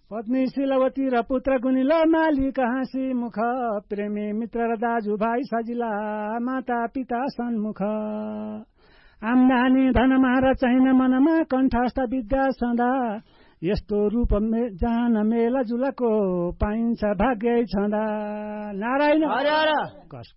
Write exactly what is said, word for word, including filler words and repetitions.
पत्नी शीलवती र पुत्र गुनिलो मालिक हाँसी मुख प्रेमी मित्र र दाजुभाइ सजिला माता पिता सन्मुख आम्दानी धनमा र चाहिन मनमा कण्ठस्थ विद्या सदा यस्तो रूप मे जान मेला जुलको पाइन्छ भाग्य छँदा नारायण